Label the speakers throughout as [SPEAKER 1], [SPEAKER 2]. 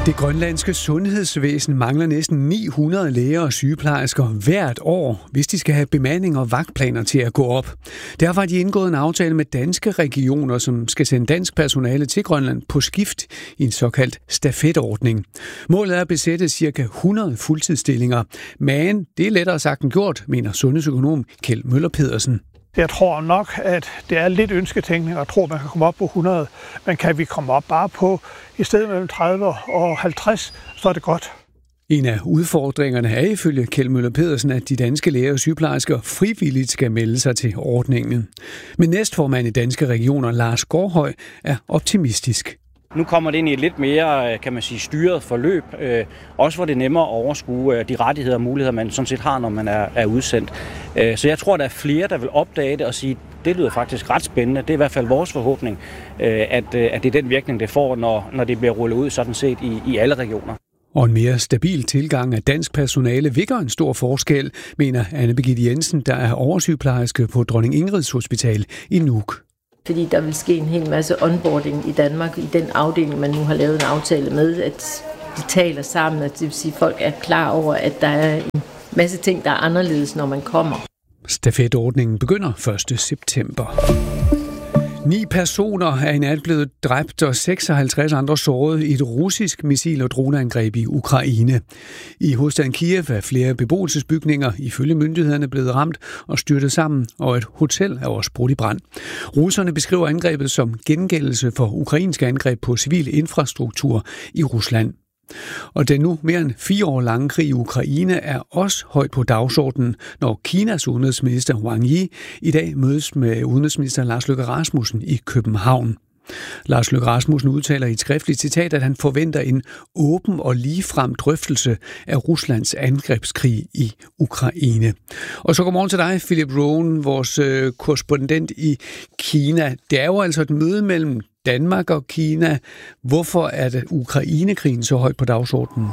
[SPEAKER 1] Det grønlandske sundhedsvæsen mangler næsten 900 læger og sygeplejersker hvert år, hvis de skal have bemanding og vagtplaner til at gå op. Derfor har de indgået en aftale med danske regioner, som skal sende dansk personale til Grønland på skift i en såkaldt stafetordning. Målet er at besætte ca. 100 fuldtidsstillinger, men det er lettere sagt end gjort, mener sundhedsøkonom Kjeld Møller Pedersen.
[SPEAKER 2] Jeg tror nok, at det er lidt ønsketænkning at tro, at man kan komme op på 100, men kan vi komme op bare på i stedet mellem 30 og 50, så er det godt.
[SPEAKER 1] En af udfordringerne er ifølge Kjeld Møller Pedersen, at de danske læger og sygeplejersker frivilligt skal melde sig til ordningen. Men næstformand i Danske Regioner, Lars Gårdhøj, er optimistisk.
[SPEAKER 3] Nu kommer det ind i et lidt mere, kan man sige, styret forløb, også hvor det er nemmere at overskue de rettigheder og muligheder, man sådan set har, når man er udsendt. Så jeg tror, der er flere, der vil opdage det og sige, det lyder faktisk ret spændende. Det er i hvert fald vores forhåbning, at det er den virkning, det får, når det bliver rullet ud sådan set i alle regioner.
[SPEAKER 1] Og en mere stabil tilgang af dansk personale vil gøre en stor forskel, mener Anne Birgitte Jensen, der er oversygeplejerske på Dronning Ingrids Hospital i Nuuk.
[SPEAKER 4] Fordi der vil ske en hel masse onboarding i Danmark, i den afdeling, man nu har lavet en aftale med, at de taler sammen, og det vil sige, at folk er klar over, at der er en masse ting, der er anderledes, når man kommer.
[SPEAKER 1] Stafetordningen begynder 1. september. 9 personer er i nat blevet dræbt og 56 andre såret i et russisk missil- og droneangreb i Ukraine. I hovedstaden Kiev er flere beboelsesbygninger ifølge myndighederne blevet ramt og styrtet sammen, og et hotel er også brudt i brand. Russerne beskriver angrebet som gengældelse for ukrainske angreb på civil infrastruktur i Rusland. Og den nu mere end 4 år lange krig i Ukraine er også højt på dagsordenen, når Kinas udenrigsminister Wang Yi i dag mødes med udenrigsminister Lars Løkke Rasmussen i København. Lars Løkke Rasmussen udtaler i et skriftligt citat, at han forventer en åben og ligefrem drøftelse af Ruslands angrebskrig i Ukraine. Og så godmorgen til dig, Philip Rohn, vores korrespondent i Kina. Det er jo altså et møde mellem Danmark og Kina. Hvorfor er det Ukrainekrigen så højt på dagsordenen?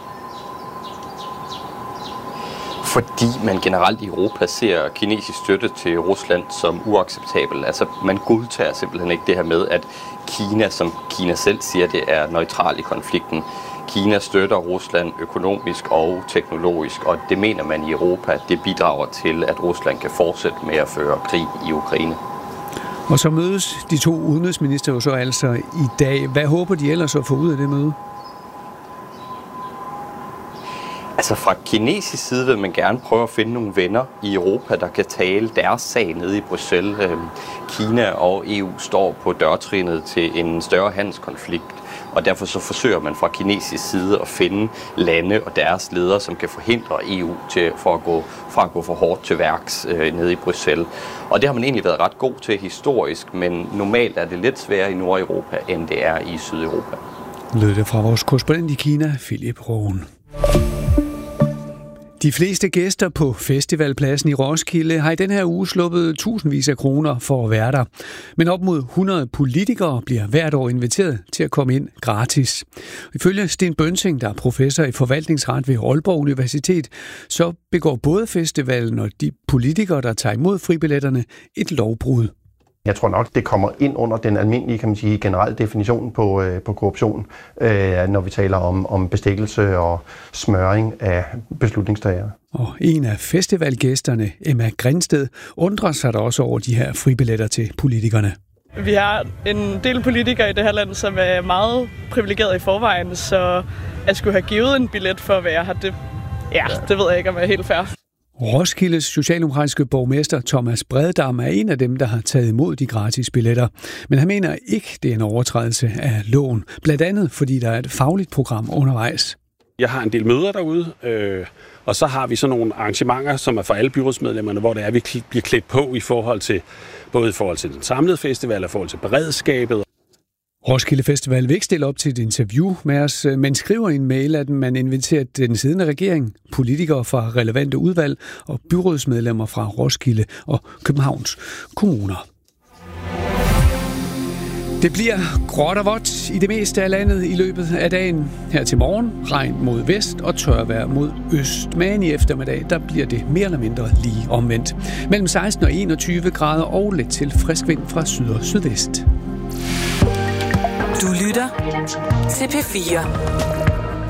[SPEAKER 5] Fordi man generelt i Europa ser kinesisk støtte til Rusland som uacceptabel. Altså man godtager simpelthen ikke det her med, at Kina, som Kina selv siger, det er neutral i konflikten. Kina støtter Rusland økonomisk og teknologisk, og det mener man i Europa, at det bidrager til, at Rusland kan fortsætte med at føre krig i Ukraine.
[SPEAKER 1] Og så mødes de to udenrigsminister jo så altså i dag. Hvad håber de ellers at få ud af det møde?
[SPEAKER 5] Altså fra kinesisk side vil man gerne prøve at finde nogle venner i Europa, der kan tale deres sag nede i Bruxelles. Kina og EU står på dørtrinnet til en større handelskonflikt, og derfor så forsøger man fra kinesisk side at finde lande og deres ledere, som kan forhindre EU fra at gå for hårdt til værks nede i Bruxelles. Og det har man egentlig været ret god til historisk, men normalt er det lidt sværere i Nordeuropa, end det er i Sydeuropa.
[SPEAKER 1] Lød det fra vores korrespondent i Kina, Philip Rohn. De fleste gæster på festivalpladsen i Roskilde har i den her uge sluppet tusindvis af kroner for at være der. Men op mod 100 politikere bliver hvert år inviteret til at komme ind gratis. Ifølge Sten Bønsing, der er professor i forvaltningsret ved Aalborg Universitet, så begår både festivalen og de politikere, der tager imod fribilletterne, et lovbrud.
[SPEAKER 6] Jeg tror nok, det kommer ind under den almindelige, kan man sige, generelle definition på korruption, når vi taler om bestikkelse og smøring af beslutningstagere.
[SPEAKER 1] Og en af festivalgæsterne, Emma Grindsted, undrer sig da også over de her fribilletter til politikerne.
[SPEAKER 7] Vi har en del politikere i det her land, som er meget privilegeret i forvejen, så at skulle have givet en billet for at være her, det ved jeg ikke, om er helt fair.
[SPEAKER 1] Roskildes socialdemokratiske borgmester Thomas Breddam er en af dem, der har taget imod de gratis billetter. Men han mener ikke, det er en overtrædelse af loven. Blandt andet, fordi der er et fagligt program undervejs.
[SPEAKER 8] Jeg har en del møder derude, og så har vi sådan nogle arrangementer, som er for alle byrådsmedlemmerne, hvor det er, vi bliver klædt på både i forhold til den samlede festival og i forhold til beredskabet.
[SPEAKER 1] Roskilde Festival vil ikke stille op til et interview med os, men skriver i en mail, at man inviterer den siddende regering, politikere fra relevante udvalg og byrådsmedlemmer fra Roskilde og Københavns kommuner. Det bliver gråt og vådt i det meste af landet i løbet af dagen. Her til morgen regn mod vest og tørvejr mod øst. Men i eftermiddag der bliver det mere eller mindre lige omvendt. Mellem 16 og 21 grader og lidt til frisk vind fra syd og sydvest.
[SPEAKER 9] Du lytter til P4.